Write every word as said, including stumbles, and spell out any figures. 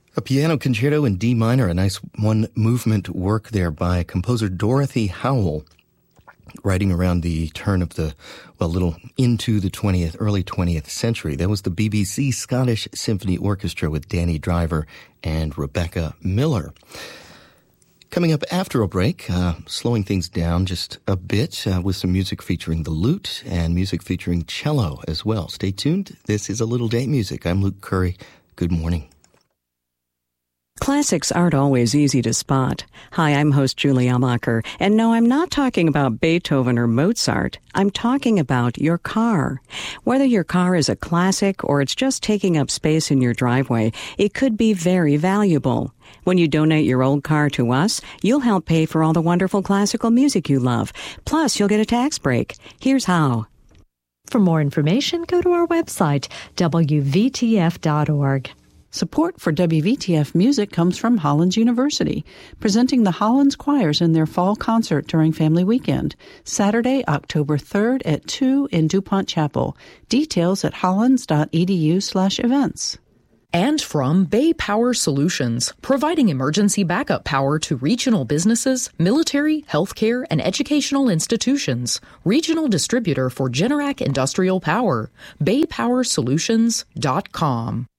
A piano concerto in D minor, a nice one-movement work there by composer Dorothy Howell, writing around the turn of the, well, little into the twentieth, early twentieth century. That was the B B C Scottish Symphony Orchestra with Danny Driver and Rebecca Miller. Coming up after a break, uh, slowing things down just a bit uh, with some music featuring the lute and music featuring cello as well. Stay tuned. This is A Little Date Music. I'm Luke Curry. Good morning. Classics aren't always easy to spot. Hi, I'm host Julie Amacher, and no, I'm not talking about Beethoven or Mozart. I'm talking about your car. Whether your car is a classic or it's just taking up space in your driveway, it could be very valuable. When you donate your old car to us, you'll help pay for all the wonderful classical music you love. Plus, you'll get a tax break. Here's how. For more information, go to our website, w v t f dot org. Support for W V T F Music comes from Hollins University, presenting the Hollins Choirs in their fall concert during Family Weekend, Saturday, October third at two in DuPont Chapel. Details at hollins.edu slash events. And from Bay Power Solutions, providing emergency backup power to regional businesses, military, healthcare, and educational institutions. Regional distributor for Generac Industrial Power. bay power solutions dot com.